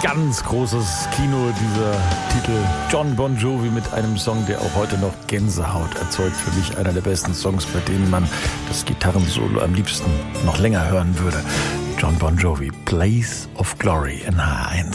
Ganz großes Kino, dieser Titel. Jon Bon Jovi mit einem Song, der auch heute noch Gänsehaut erzeugt. Für mich einer der besten Songs, bei denen man das Gitarrensolo am liebsten noch länger hören würde. Jon Bon Jovi, Place of Glory in H1.